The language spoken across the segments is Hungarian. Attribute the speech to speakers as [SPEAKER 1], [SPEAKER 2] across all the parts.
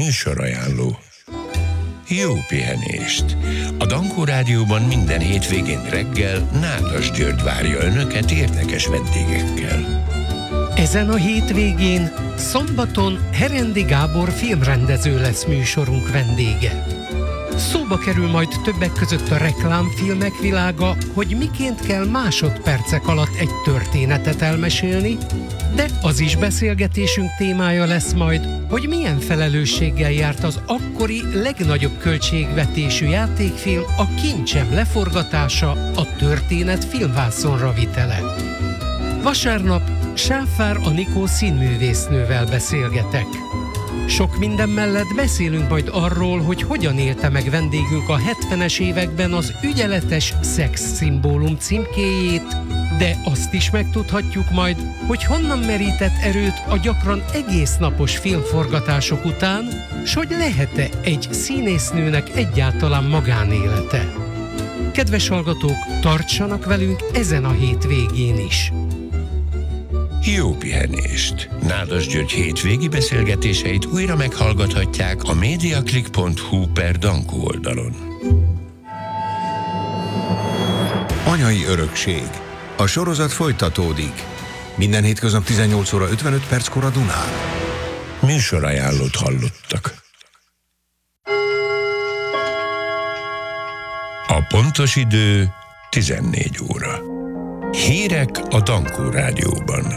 [SPEAKER 1] Műsorajánló. Jó pihenést! A Dankó Rádióban minden hétvégén reggel Nádas György várja Önöket érdekes vendégekkel.
[SPEAKER 2] Ezen a hétvégén, szombaton Herendi Gábor filmrendező lesz műsorunk vendége. Szóba kerül majd többek között a reklámfilmek világa, hogy miként kell másodpercek alatt egy történetet elmesélni, de az is beszélgetésünk témája lesz majd, hogy milyen felelősséggel járt az akkori legnagyobb költségvetésű játékfilm, a Kincsem leforgatása, a történet filmvászonra vitele. Vasárnap Sáfár Anikó színművésznővel beszélgetek. Sok minden mellett beszélünk majd arról, hogy hogyan élte meg vendégünk a 70-es években az ügyeletes szexszimbólum címkéjét, de azt is megtudhatjuk majd, hogy honnan merített erőt a gyakran egész napos filmforgatások után, s hogy lehet-e egy színésznőnek egyáltalán magánélete. Kedves hallgatók, tartsanak velünk ezen a hétvégén is!
[SPEAKER 1] Jó pihenést! Nádas György hétvégi beszélgetéseit újra meghallgathatják a mediaclick.hu/Dankó oldalon.
[SPEAKER 3] Anyai örökség. A sorozat folytatódik. Minden hétköznap 18 óra 55 perckor a Dunán.
[SPEAKER 1] Műsorajánlót hallottak. A pontos idő 14 óra. Hírek a Dankó Rádióban.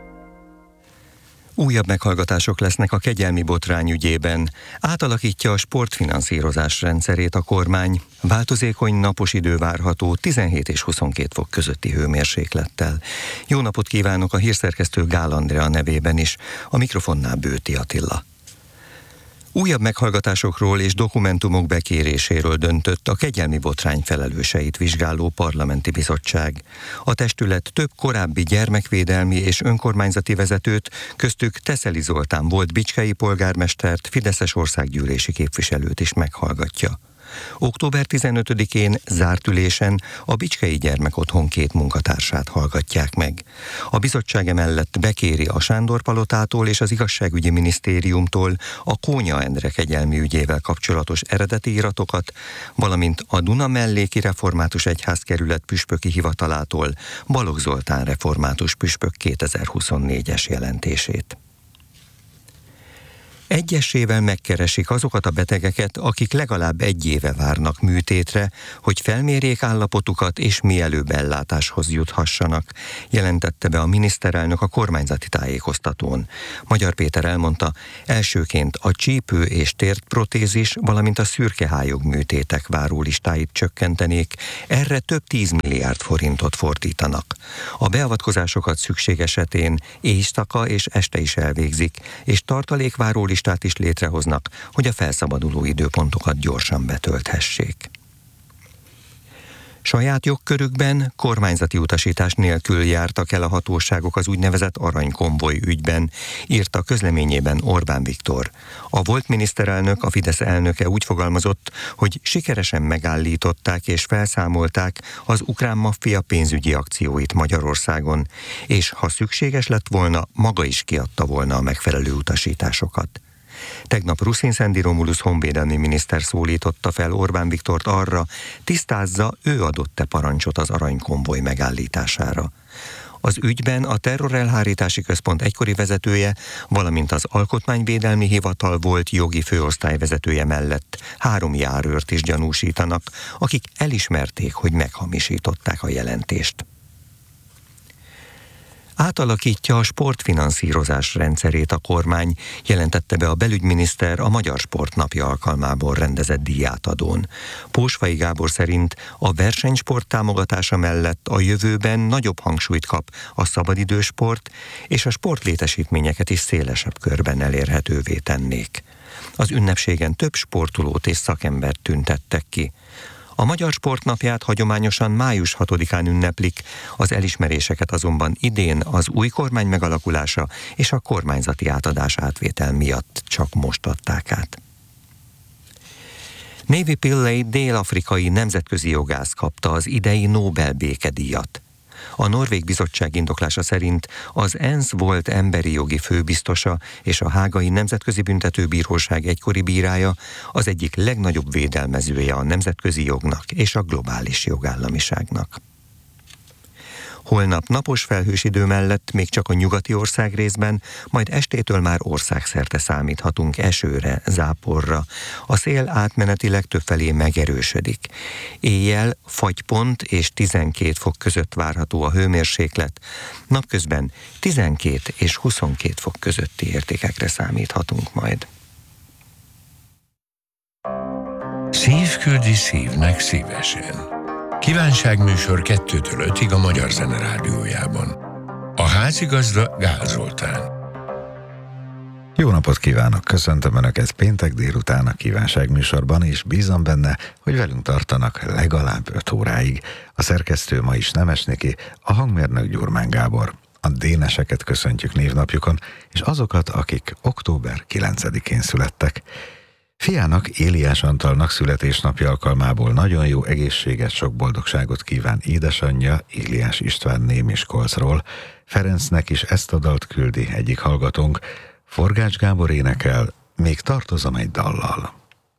[SPEAKER 4] Újabb meghallgatások lesznek a kegyelmi botrány ügyében. Átalakítja a sportfinanszírozás rendszerét a kormány. Változékony napos idő várható 17 és 22 fok közötti hőmérséklettel. Jó napot kívánok a hírszerkesztő Gál Andrea nevében is. A mikrofonnál Bőti Attila. Újabb meghallgatásokról és dokumentumok bekéréséről döntött a kegyelmi botrány felelőseit vizsgáló parlamenti bizottság. A testület több korábbi gyermekvédelmi és önkormányzati vezetőt, köztük Teszeli Zoltán volt bicskei polgármestert, fideszes országgyűlési képviselőt is meghallgatja. Október 15-én zárt ülésen a Bicskei Gyermekotthon 2 munkatársát hallgatják meg. A bizottság emellett bekéri a Sándor-palotától és az igazságügyi minisztériumtól a Kónya Endre kegyelmi ügyével kapcsolatos eredeti iratokat, valamint a Duna melléki református egyházkerület püspöki hivatalától Balogh Zoltán református püspök 2024-es jelentését. Egyesével megkeresik azokat a betegeket, akik legalább 1 éve várnak műtétre, hogy felmérjék állapotukat és mielőbb ellátáshoz juthassanak, jelentette be a miniszterelnök a kormányzati tájékoztatón. Magyar Péter elmondta, elsőként a csípő és térprotézis, valamint a szürkehályog műtétek várólistáit csökkentenék, erre több 10 milliárd forintot fordítanak. A beavatkozásokat szükség esetén éjszaka és este is elvégzik, és tartalékvárólistát is létrehoznak, hogy a felszabaduló időpontokat gyorsan betölthessék. Saját jogkörükben kormányzati utasítás nélkül jártak el a hatóságok az úgynevezett aranykonvoj ügyben, írta közleményében Orbán Viktor. A volt miniszterelnök, a Fidesz elnöke úgy fogalmazott, hogy sikeresen megállították és felszámolták az ukrán maffia pénzügyi akcióit Magyarországon, és ha szükséges lett volna, maga is kiadta volna a megfelelő utasításokat. Tegnap Ruszin Szendi Romulusz honvédelmi miniszter szólította fel Orbán Viktort arra, tisztázza, ő adott-e parancsot az aranykonvoj megállítására. Az ügyben a Terrorelhárítási Központ egykori vezetője, valamint az Alkotmányvédelmi Hivatal volt jogi főosztályvezetője mellett 3 járőrt is gyanúsítanak, akik elismerték, hogy meghamisították a jelentést. Átalakítja a sportfinanszírozás rendszerét a kormány, jelentette be a belügyminiszter a Magyar Sportnapja alkalmából rendezett díjátadón. Pósfai Gábor szerint a versenysport támogatása mellett a jövőben nagyobb hangsúlyt kap a szabadidősport, és a sportlétesítményeket is szélesebb körben elérhetővé tennék. Az ünnepségen több sportolót és szakembert tüntettek ki. A Magyar Sportnapját hagyományosan május 6-án ünneplik, az elismeréseket azonban idén az új kormány megalakulása és a kormányzati átadás-átvétel miatt csak most adták át. Navy Pillay dél-afrikai nemzetközi jogász kapta az idei Nobel békedíjat. A norvég bizottság indoklása szerint az ENSZ volt emberi jogi főbiztosa és a Hágai Nemzetközi Büntetőbíróság egykori bírája az egyik legnagyobb védelmezője a nemzetközi jognak és a globális jogállamiságnak. Holnap napos felhős idő mellett még csak a nyugati országrészben, majd estétől már országszerte számíthatunk esőre, záporra. A szél átmenetileg többfelé megerősödik. Éjjel fagypont és 12 fok között várható a hőmérséklet, napközben 12 és 22 fok közötti értékekre számíthatunk majd.
[SPEAKER 1] Szív küldi szívnek szívesen. Kívánságműsor 2-től 5-ig a Magyar Zene Rádiójában. A házigazda Gál Zoltán.
[SPEAKER 5] Jó napot kívánok! Köszöntöm Önöket péntek délután a kívánságműsorban, és bízom benne, hogy velünk tartanak legalább 5 óráig. A szerkesztő ma is Nemes Niki, a hangmérnök Gyurmán Gábor. A déneseket köszöntjük névnapjukon, és azokat, akik október 9-én születtek. Fiának, Éliás Antalnak születésnapja alkalmából nagyon jó egészséget, sok boldogságot kíván édesanyja, Éliás István Némiskolcról. Ferencnek is ezt a dalt küldi egyik hallgatónk. Forgács Gábor énekel, Még tartozom egy dallal.